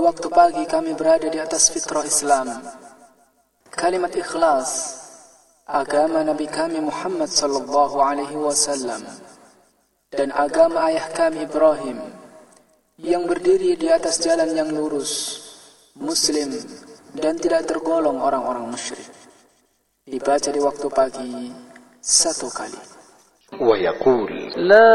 waktu pagi kami berada di atas fitrah Islam. Kalimat ikhlas, agama Nabi kami Muhammad sallallahu alaihi wasallam, dan agama ayah kami Ibrahim, yang berdiri di atas jalan yang lurus, muslim, dan tidak tergolong orang-orang musyrik. Dibaca di waktu pagi 1 kali. ويقول لا